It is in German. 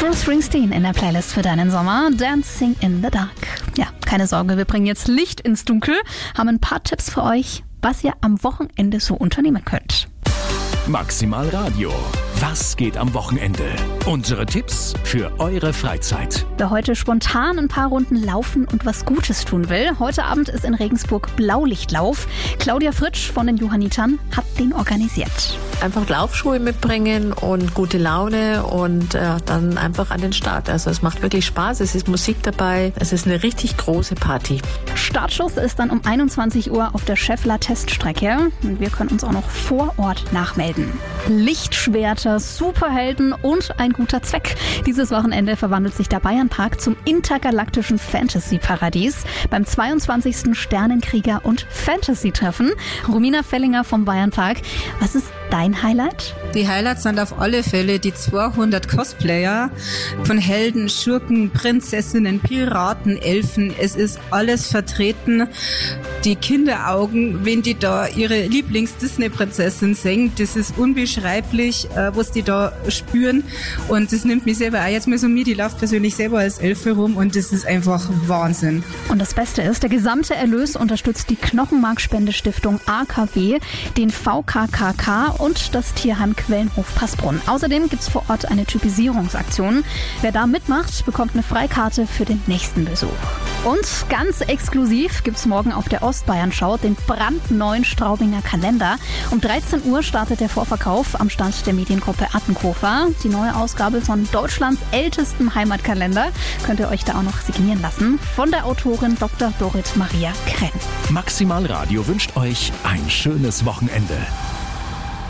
Bruce Springsteen in der Playlist für deinen Sommer. Dancing in the Dark. Ja, keine Sorge, wir bringen jetzt Licht ins Dunkel, haben ein paar Tipps für euch, was ihr am Wochenende so unternehmen könnt. Maximal Radio. Was geht am Wochenende? Unsere Tipps für eure Freizeit. Wer heute spontan ein paar Runden laufen und was Gutes tun will, heute Abend ist in Regensburg Blaulichtlauf. Claudia Fritsch von den Johannitern hat den organisiert. Einfach Laufschuhe mitbringen und gute Laune und dann einfach an den Start. Also es macht wirklich Spaß, es ist Musik dabei, es ist eine richtig große Party. Startschuss ist dann um 21 Uhr auf der Scheffler Teststrecke. Und wir können uns auch noch vor Ort nachmelden. Lichtschwerter, Superhelden und ein guter Zweck. Dieses Wochenende verwandelt sich der Bayernpark zum intergalaktischen Fantasy-Paradies beim 22. Sternenkrieger- und Fantasy-Treffen. Romina Fellinger vom Bayernpark. Was ist dein Highlight? Die Highlights sind auf alle Fälle die 200 Cosplayer von Helden, Schurken, Prinzessinnen, Piraten, Elfen. Es ist alles vertreten. Die Kinderaugen, wenn die da ihre Lieblings-Disney-Prinzessin singen, das ist unbeschreiblich, was die da spüren. Und das nimmt mich selber auch jetzt mal so mit. Ich laufe persönlich selber als Elfe rum und das ist einfach Wahnsinn. Und das Beste ist, der gesamte Erlös unterstützt die Knochenmarkspendestiftung AKW, den VKKK und das Tierheim Quellenhof Passbrunn. Außerdem gibt es vor Ort eine Typisierungsaktion. Wer da mitmacht, bekommt eine Freikarte für den nächsten Besuch. Und ganz exklusiv gibt es morgen auf der Ostbayern-Schau den brandneuen Straubinger Kalender. Um 13 Uhr startet der Vorverkauf am Stand der Mediengruppe Attenkofer. Die neue Ausgabe von Deutschlands ältestem Heimatkalender könnt ihr euch da auch noch signieren lassen von der Autorin Dr. Dorit Maria Krenn. Maximal Radio wünscht euch ein schönes Wochenende.